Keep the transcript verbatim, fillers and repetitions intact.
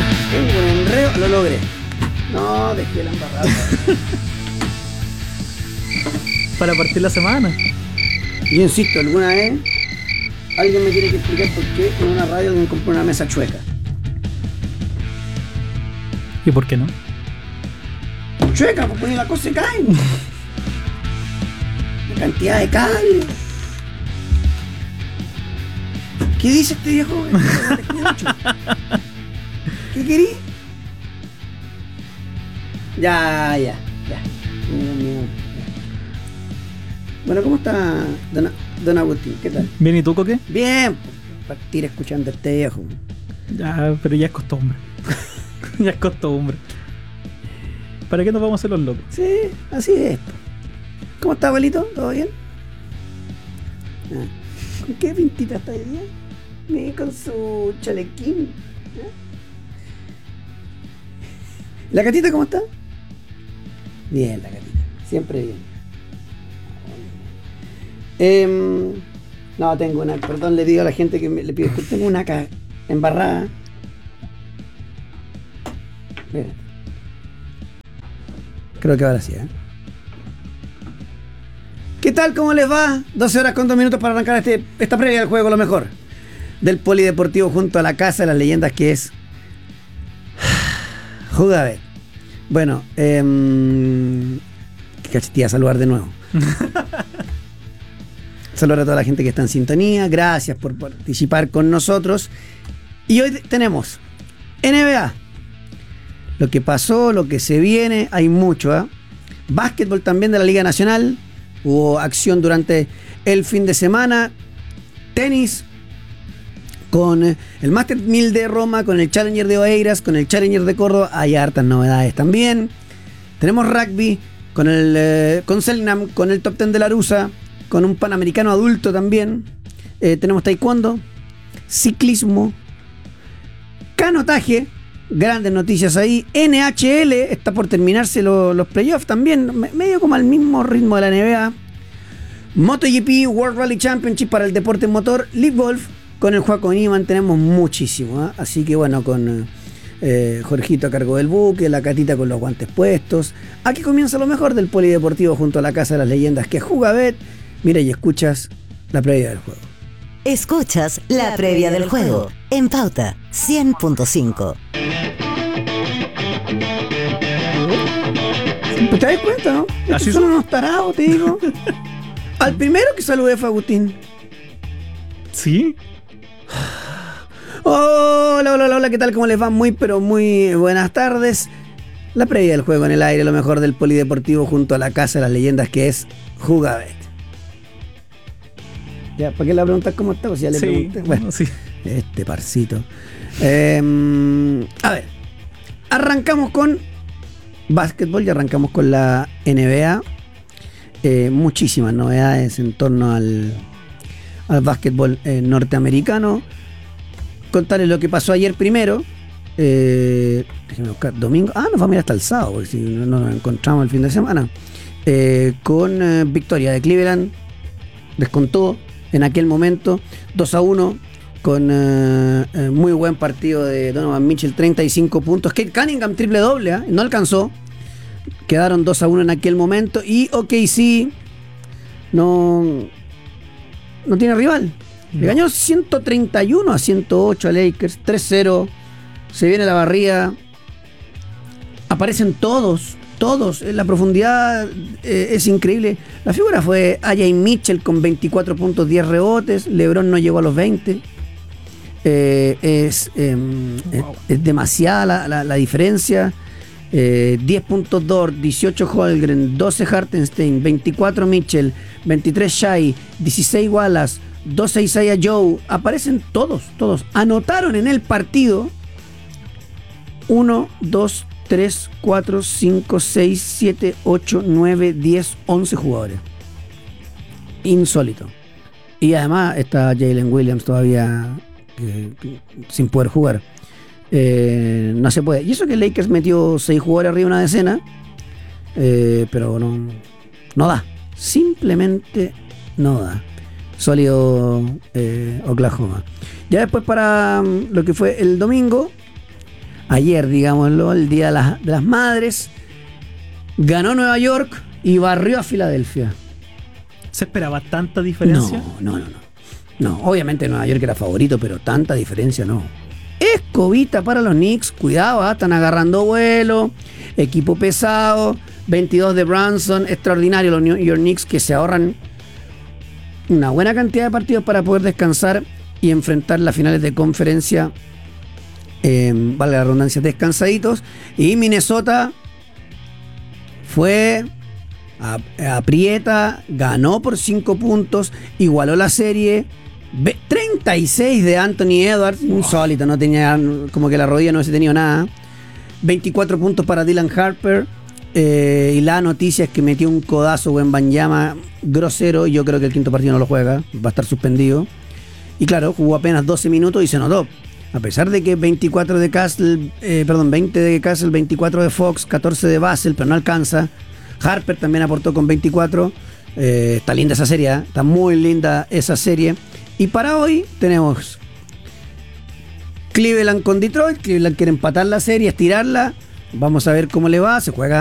Tengo un enredo, lo logré. No, dejé la embarrada. Para partir la semana. Yo insisto, alguna vez alguien me tiene que explicar por qué en una radio alguien compró una mesa chueca. ¿Y por qué no? Chueca, pues poner la cosa se cae. La cantidad de cables. ¿Qué dice este viejo? No te escucho. ¿Qué querí? Ya, ya, ya. Mira, mira, ya. Bueno, ¿cómo está don, don Agustín? ¿Qué tal? Bien, ¿y tú, Coque? Bien, partir escuchando a este viejo. Ya, pero ya es costumbre. Ya es costumbre. ¿Para qué nos vamos a hacer los locos? Sí, así es esto. ¿Cómo está, abuelito? ¿Todo bien? Ah. ¿Con qué pintita está hoy día? Ni con su chalequín. ¿Eh? ¿La gatita cómo está? Bien, la gatita. Siempre bien. Eh, no, tengo una... Perdón, le digo a la gente que me, le pido que tengo una ca embarrada. Mira. Creo que ahora sí, ¿eh? ¿Qué tal? ¿Cómo les va? doce horas con dos minutos para arrancar este, esta previa del juego, lo mejor del polideportivo junto a la casa de las leyendas que es Jugabet. Bueno, eh, qué cachetía saludar de nuevo. Saludar a toda la gente que está en sintonía. Gracias por participar con nosotros. Y hoy tenemos N B A. Lo que pasó, lo que se viene, hay mucho, ¿eh? Básquetbol también de la Liga Nacional. Hubo acción durante el fin de semana. Tenis con el Master mil de Roma, con el Challenger de Oeiras, con el Challenger de Córdoba. Hay hartas novedades también. Tenemos rugby con el eh, con Selknam, con el Top Ten de Larusa, con un Panamericano adulto también. Eh, tenemos taekwondo, ciclismo, canotaje. Grandes noticias ahí. N H L está por terminarse lo, los playoffs también, medio como al mismo ritmo de la N B A. MotoGP, World Rally Championship para el deporte motor. League Golf con el Joaco Niman tenemos muchísimo, ¿eh? Así que bueno, con eh, Jorgito a cargo del buque, la Catita con los guantes puestos. Aquí comienza lo mejor del polideportivo junto a la casa de las leyendas que es Jugabet. Mira y escuchas la previa del juego. Escuchas la previa del juego en Pauta cien punto cinco. ¿Te das cuenta, no? Estos son unos tarados, te digo. Al primero que saludé fue Agustín. ¿Sí? Hola, hola, hola, ¿qué tal? ¿Cómo les va? Muy, pero muy buenas tardes. La previa del juego en el aire, lo mejor del polideportivo junto a la casa de las leyendas que es Jugabet. Ya, ¿para qué le preguntas cómo está? Pues ya le Sí, pregunté. Bueno, sí. este parcito. Eh, a ver, arrancamos con básquetbol y arrancamos con la N B A. Eh, muchísimas novedades en torno al, al básquetbol eh, norteamericano. Contarles lo que pasó ayer primero. Eh, déjenme buscar. Domingo. Ah, nos vamos a ir hasta el sábado, porque si no nos encontramos el fin de semana. Eh, con eh, victoria de Cleveland. Descontó en aquel momento dos a uno con eh, eh, muy buen partido de Donovan Mitchell, treinta y cinco puntos. Kate Cunningham triple doble, ¿eh? No alcanzó. Quedaron dos a uno en aquel momento y O K C no, no tiene rival. No. Le ganó ciento treinta y uno a ciento ocho a Lakers, tres cero. Se viene la barrida. Aparecen todos. Todos, la profundidad eh, es increíble. La figura fue Ajay Mitchell con veinticuatro puntos, diez rebotes. LeBron no llegó a los veinte. Eh, es, eh, wow. es, es demasiada la, la, la diferencia. Eh, diez puntos Dort, dieciocho Holmgren, doce Hartenstein, veinticuatro Mitchell, veintitrés Shai, dieciséis Wallace, doce Isaiah Joe. Aparecen todos, todos. Anotaron en el partido uno, dos, tres, cuatro, cinco, seis, siete, ocho, nueve, diez, once jugadores. Insólito. Y además está Jalen Williams todavía eh, sin poder jugar. Eh, no se puede. Y eso que Lakers metió seis jugadores arriba de una decena, eh, pero no, no da. Simplemente no da. Sólido eh, Oklahoma. Ya después para um, lo que fue el domingo, ayer, digámoslo, el Día de las, de las Madres, ganó Nueva York y barrió a Filadelfia. ¿Se esperaba tanta diferencia? No, no, no, no. No, obviamente Nueva York era favorito, pero tanta diferencia no. Escobita para los Knicks, cuidado, ¿eh? Están agarrando vuelo, equipo pesado, veintidós de Brunson, extraordinario los New York Knicks que se ahorran una buena cantidad de partidos para poder descansar y enfrentar las finales de conferencia, eh, vale la redundancia, descansaditos. Y Minnesota fue... aprieta, ganó por cinco puntos, igualó la serie, treinta y seis de Anthony Edwards, insólito, no tenía, como que la rodilla no hubiese tenido nada, veinticuatro puntos para Dylan Harper, eh, y la noticia es que metió un codazo Wembanyama grosero, y yo creo que el quinto partido no lo juega, va a estar suspendido, y claro, jugó apenas doce minutos y se notó, a pesar de que veinticuatro de Castle, eh, perdón, veinte de Castle, veinticuatro de Fox, catorce de Basel, pero no alcanza. Harper también aportó con veinticuatro. Eh, está linda esa serie, ¿eh? Está muy linda esa serie. Y para hoy tenemos Cleveland con Detroit. Cleveland quiere empatar la serie, estirarla. Vamos a ver cómo le va. Se juega